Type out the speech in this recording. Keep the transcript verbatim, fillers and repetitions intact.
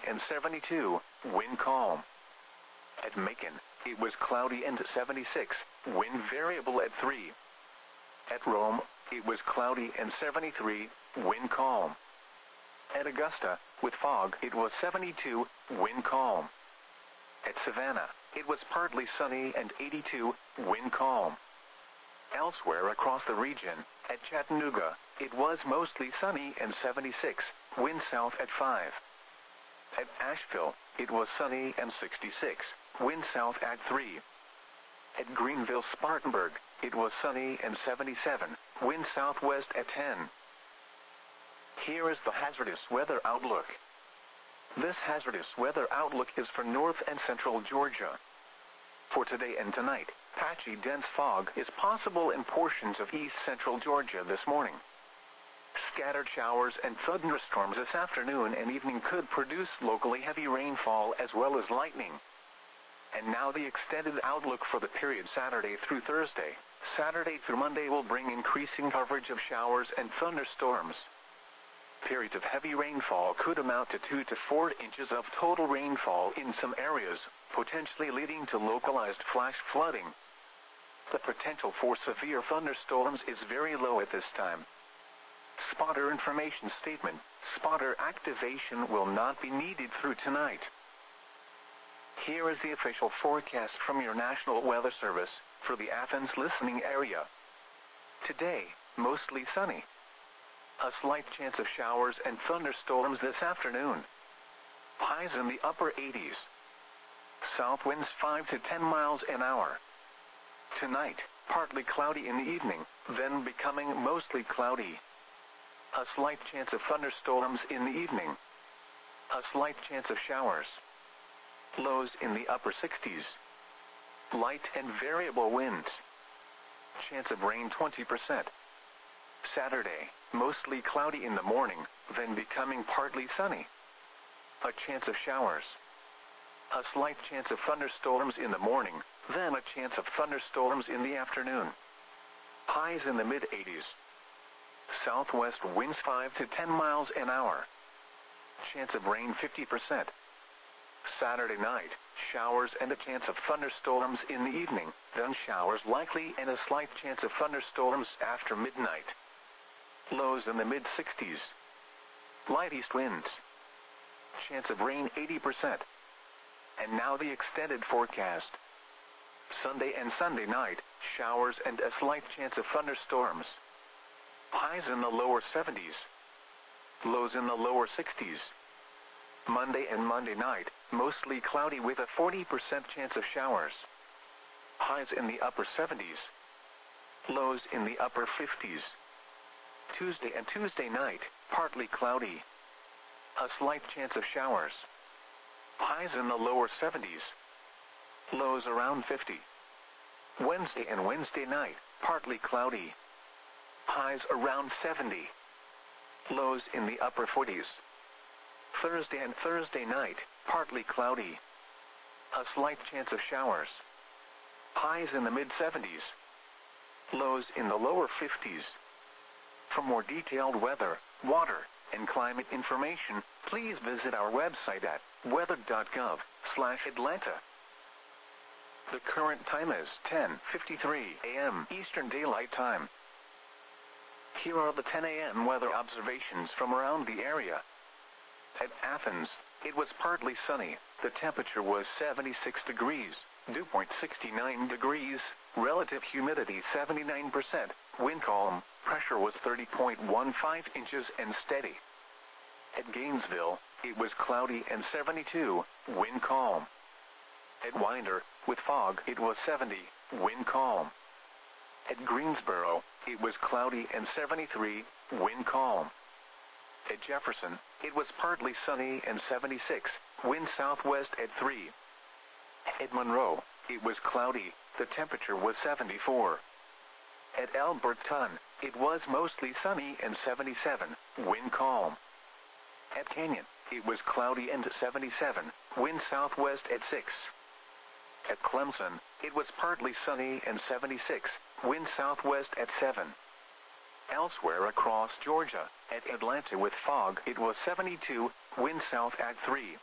and seventy-two, wind calm. At Macon, it was cloudy and seventy-six, wind variable at three. At Rome, it was cloudy and seventy-three, wind calm. At Augusta, with fog, it was seventy-two, wind calm. At Savannah, it was partly sunny and eighty-two, wind calm. Elsewhere across the region, at Chattanooga, it was mostly sunny and seventy-six, wind south at five. At Asheville, it was sunny and sixty-six, wind south at three. At Greenville-Spartanburg, it was sunny and seventy-seven, wind southwest at ten. Here is the hazardous weather outlook. This hazardous weather outlook is for north and central Georgia. For today and tonight, patchy dense fog is possible in portions of east central Georgia this morning. Scattered showers and thunderstorms this afternoon and evening could produce locally heavy rainfall as well as lightning. And now the extended outlook for the period Saturday through Thursday. Saturday through Monday will bring increasing coverage of showers and thunderstorms. Periods of heavy rainfall could amount to two to four inches of total rainfall in some areas, potentially leading to localized flash flooding. The potential for severe thunderstorms is very low at this time. Spotter information statement: spotter activation will not be needed through tonight. Here is the official forecast from your National Weather Service for the Athens listening area. Today, mostly sunny. A slight chance of showers and thunderstorms this afternoon. Highs in the upper eighties. South winds five to ten miles an hour. Tonight, partly cloudy in the evening, then becoming mostly cloudy. A slight chance of thunderstorms in the evening. A slight chance of showers. Lows in the upper sixties. Light and variable winds. Chance of rain twenty percent. Saturday, mostly cloudy in the morning, then becoming partly sunny. A chance of showers. A slight chance of thunderstorms in the morning, then a chance of thunderstorms in the afternoon. Highs in the mid eighties. Southwest winds five to ten miles an hour. Chance of rain fifty percent. Saturday night, showers and a chance of thunderstorms in the evening, then showers likely and a slight chance of thunderstorms after midnight. Lows in the mid sixties. Light east winds. Chance of rain eighty percent. And now the extended forecast. Sunday and Sunday night, showers and a slight chance of thunderstorms. Highs in the lower seventies. Lows in the lower sixties. Monday and Monday night, mostly cloudy with a forty percent chance of showers. Highs in the upper seventies. Lows in the upper fifties. Tuesday and Tuesday night, partly cloudy. A slight chance of showers. Highs in the lower seventies. Lows around fifty. Wednesday and Wednesday night, partly cloudy. Highs around seventy. Lows in the upper forties. Thursday and Thursday night, partly cloudy. A slight chance of showers. Highs in the mid seventies. Lows in the lower fifties. For more detailed weather, water, and climate information, please visit our website at weather dot gov slash Atlanta. The current time is ten fifty-three a m Eastern Daylight Time. Here are the ten a m weather observations from around the area. At Athens, it was partly sunny. The temperature was seventy-six degrees, dew point sixty-nine degrees, relative humidity seventy-nine percent, wind calm, pressure was thirty point one five inches and steady. At Gainesville, it was cloudy and seventy-two, wind calm. At Winder, with fog, it was seventy, wind calm. At Greensboro, it was cloudy and seventy-three, wind calm. At Jefferson, it was partly sunny and seventy-six, wind southwest at three. At Monroe, it was cloudy, the temperature was seventy-four. At Alberton, it was mostly sunny and seventy-seven, wind calm. At Canyon, it was cloudy and seventy-seven, wind southwest at six. At Clemson, it was partly sunny and seventy-six, wind southwest at seven. Elsewhere across Georgia, at Atlanta with fog, it was seventy-two, wind south at three.